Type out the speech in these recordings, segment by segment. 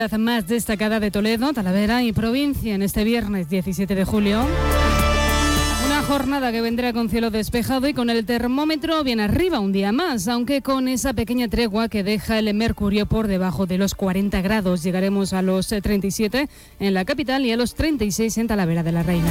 La más destacada de Toledo, Talavera y provincia en este viernes 17 de julio. Una jornada que vendrá con cielo despejado y con el termómetro bien arriba un día más, aunque con esa pequeña tregua que deja el mercurio por debajo de los 40 grados. Llegaremos a los 37 en la capital y a los 36 en Talavera de la Reina.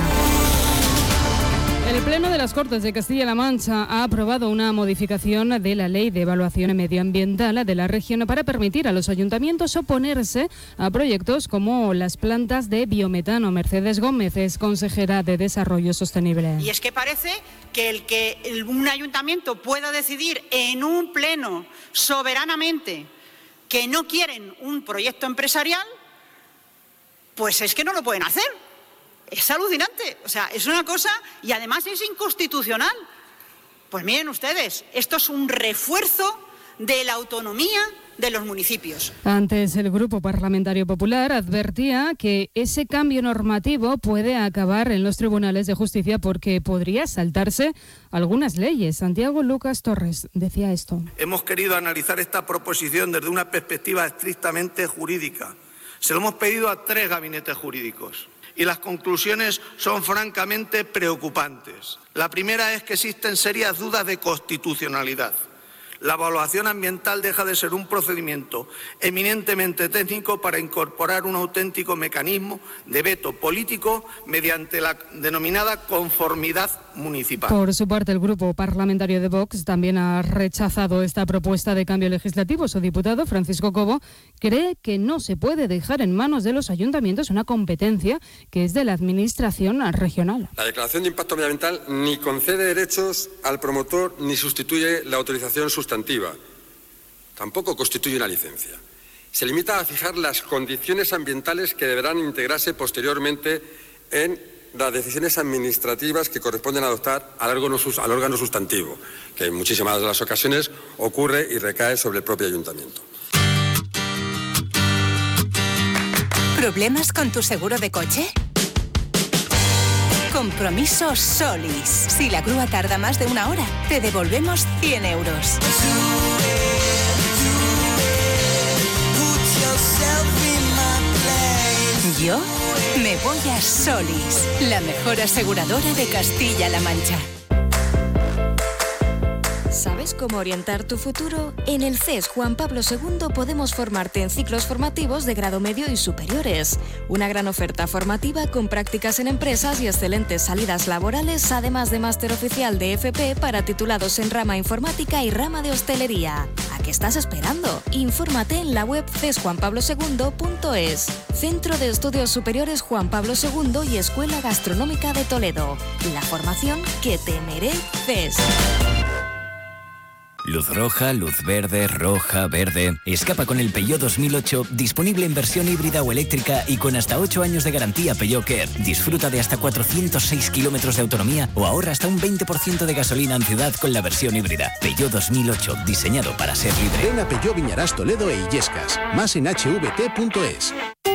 El Pleno de las Cortes de Castilla-La Mancha ha aprobado una modificación de la Ley de Evaluación Medioambiental de la región para permitir a los ayuntamientos oponerse a proyectos como las plantas de biometano. Mercedes Gómez es consejera de Desarrollo Sostenible. Y es que parece que un ayuntamiento pueda decidir en un pleno soberanamente que no quieren un proyecto empresarial, pues es que no lo pueden hacer. Es alucinante, o sea, es una cosa y además es inconstitucional. Pues miren ustedes, esto es un refuerzo de la autonomía de los municipios. Antes, el Grupo Parlamentario Popular advertía que ese cambio normativo puede acabar en los tribunales de justicia porque podría saltarse algunas leyes. Santiago Lucas Torres decía esto. Hemos querido analizar esta proposición desde una perspectiva estrictamente jurídica. Se lo hemos pedido a 3 gabinetes jurídicos. Y las conclusiones son francamente preocupantes. La primera es que existen serias dudas de constitucionalidad. La evaluación ambiental deja de ser un procedimiento eminentemente técnico para incorporar un auténtico mecanismo de veto político mediante la denominada conformidad municipal. Por su parte, el Grupo Parlamentario de Vox también ha rechazado esta propuesta de cambio legislativo. Su diputado, Francisco Cobo, cree que no se puede dejar en manos de los ayuntamientos una competencia que es de la administración regional. La declaración de impacto medioambiental ni concede derechos al promotor ni sustituye la autorización sustantiva. Tampoco constituye una licencia. Se limita a fijar las condiciones ambientales que deberán integrarse posteriormente en las decisiones administrativas que corresponden adoptar al órgano sustantivo, que en muchísimas de las ocasiones ocurre y recae sobre el propio ayuntamiento. ¿Problemas con tu seguro de coche? Compromiso Solis. Si la grúa tarda más de 1 hora, te devolvemos 100 euros. Yo me voy a Solis, la mejor aseguradora de Castilla-La Mancha. ¿Sabes cómo orientar tu futuro? En el CES Juan Pablo II podemos formarte en ciclos formativos de grado medio y superiores. Una gran oferta formativa con prácticas en empresas y excelentes salidas laborales, además de máster oficial de FP para titulados en rama informática y rama de hostelería. ¿A qué estás esperando? Infórmate en la web cesjuanpablosegundo.es. Centro de Estudios Superiores Juan Pablo II y Escuela Gastronómica de Toledo. La formación que te mereces. Luz roja, luz verde, roja, verde. Escapa con el Peugeot 2008, disponible en versión híbrida o eléctrica y con hasta 8 años de garantía Peugeot Care. Disfruta de hasta 406 kilómetros de autonomía o ahorra hasta un 20% de gasolina en ciudad con la versión híbrida. Peugeot 2008, diseñado para ser libre. Ven a Peugeot Viñarás Toledo e Illescas. Más en hvt.es.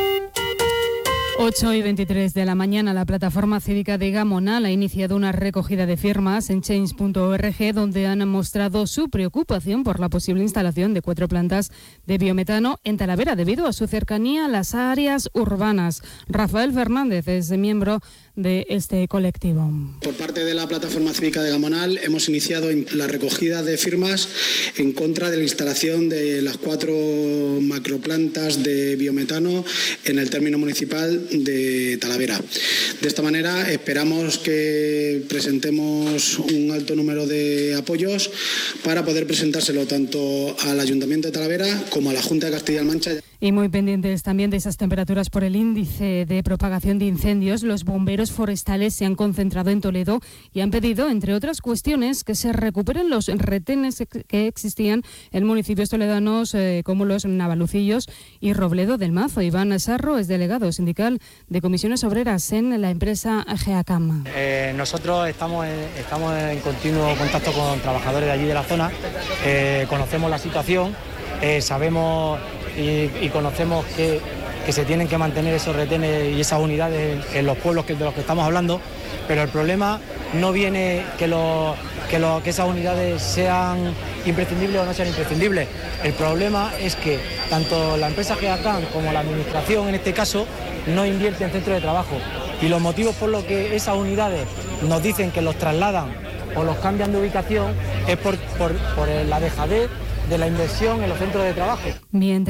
8:23 de la mañana, la plataforma cívica de Gamonal ha iniciado una recogida de firmas en change.org donde han mostrado su preocupación por la posible instalación de 4 plantas de biometano en Talavera debido a su cercanía a las áreas urbanas. Rafael Fernández es miembro de este colectivo. Por parte de la plataforma cívica de Gamonal hemos iniciado la recogida de firmas en contra de la instalación de las 4 macroplantas de biometano en el término municipal de Talavera. De esta manera esperamos que presentemos un alto número de apoyos para poder presentárselo tanto al Ayuntamiento de Talavera como a la Junta de Castilla-La Mancha. Y muy pendientes también de esas temperaturas por el índice de propagación de incendios, los bomberos forestales se han concentrado en Toledo y han pedido, entre otras cuestiones, que se recuperen los retenes que existían en municipios toledanos como los Navalucillos y Robledo del Mazo. Iván Sarro es delegado sindical de comisiones obreras en la empresa GEACAM. Nosotros estamos en continuo contacto con trabajadores de allí de la zona, conocemos la situación, sabemos y conocemos que que se tienen que mantener esos retenes y esas unidades en los pueblos de los que estamos hablando, pero el problema no viene que esas unidades sean imprescindibles o no sean imprescindibles. El problema es que tanto la empresa GEACAM como la administración, en este caso, no invierte en centros de trabajo. Y los motivos por los que esas unidades nos dicen que los trasladan o los cambian de ubicación es por la dejadez de la inversión en los centros de trabajo. Mientras